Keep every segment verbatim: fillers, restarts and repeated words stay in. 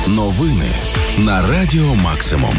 Новини на Радіо Максимум.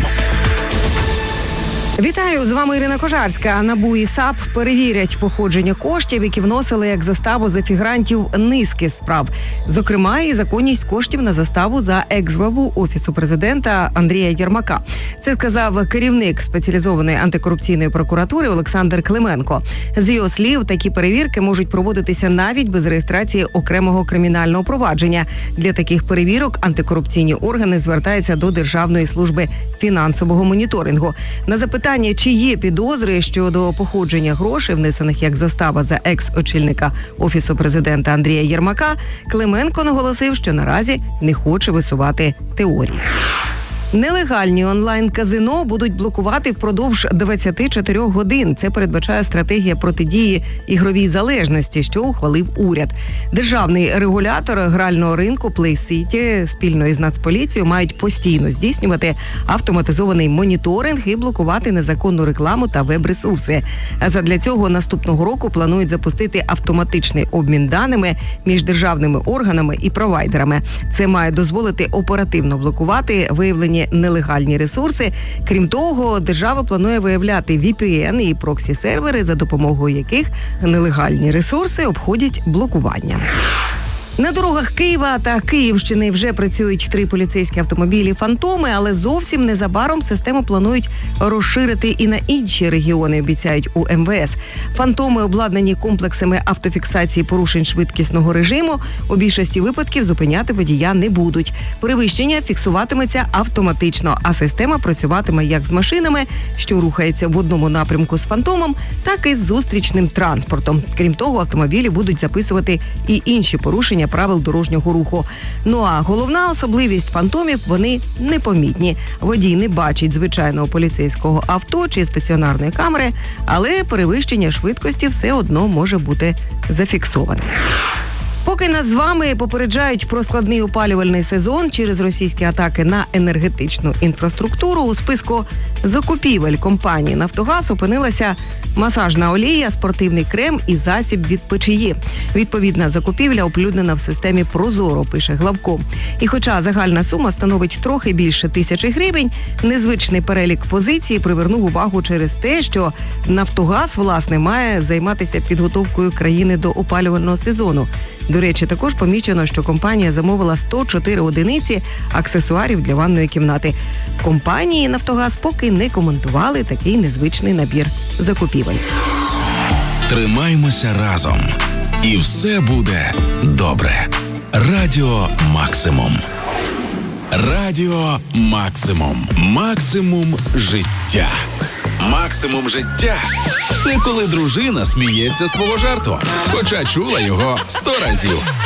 Вітаю, з вами Ірина Кожарська. НАБУ і САП перевірять походження коштів, які вносили як заставу за фігурантів низки справ. Зокрема, і законність коштів на заставу за екс-главу Офісу президента Андрія Єрмака. Це сказав керівник спеціалізованої антикорупційної прокуратури Олександр Клименко. З його слів, такі перевірки можуть проводитися навіть без реєстрації окремого кримінального провадження. Для таких перевірок антикорупційні органи звертаються до Державної служби фінансового моніторингу. На запитання, чи є підозри щодо походження грошей, внесених як застава за екс-очільника Офісу президента Андрія Єрмака, Клименко наголосив, що наразі не хоче висувати теорії. Нелегальні онлайн-казино будуть блокувати впродовж двадцяти чотирьох годин. Це передбачає стратегія протидії ігровій залежності, що ухвалив уряд. Державний регулятор грального ринку Play City спільно із Нацполіцією мають постійно здійснювати автоматизований моніторинг і блокувати незаконну рекламу та веб-ресурси. А задля цього наступного року планують запустити автоматичний обмін даними між державними органами і провайдерами. Це має дозволити оперативно блокувати виявлені нелегальні ресурси. Крім того, держава планує виявляти ві пі ен і проксі-сервери, за допомогою яких нелегальні ресурси обходять блокування. На дорогах Києва та Київщини вже працюють три поліцейські автомобілі «Фантоми», але зовсім незабаром систему планують розширити і на інші регіони, обіцяють у ем ве ес. «Фантоми» обладнані комплексами автофіксації порушень швидкісного режиму. У більшості випадків зупиняти водія не будуть. Перевищення фіксуватиметься автоматично, а система працюватиме як з машинами, що рухаються в одному напрямку з «Фантомом», так і з зустрічним транспортом. Крім того, автомобілі будуть записувати і інші порушення правил дорожнього руху. Ну а головна особливість «Фантомів» – вони непомітні. Водій не бачить звичайного поліцейського авто чи стаціонарної камери, але перевищення швидкості все одно може бути зафіксоване. Поки нас з вами попереджають про складний опалювальний сезон через російські атаки на енергетичну інфраструктуру, у списку закупівель компанії «Нафтогаз» опинилася масажна олія, спортивний крем і засіб від печії. Відповідна закупівля оприлюднена в системі «Прозоро», пише главком. І хоча загальна сума становить трохи більше тисячі гривень, незвичний перелік позицій привернув увагу через те, що «Нафтогаз», власне, має займатися підготовкою країни до опалювального сезону. До речі, також помічено, що компанія замовила сто чотири одиниці аксесуарів для ванної кімнати. В компанії «Нафтогаз» поки не коментували такий незвичний набір закупівель. Тримаймося разом. І все буде добре. Радіо Максимум. Радіо Максимум. Максимум життя. Максимум життя – це коли дружина сміється з твого жарту, хоча чула його сто разів.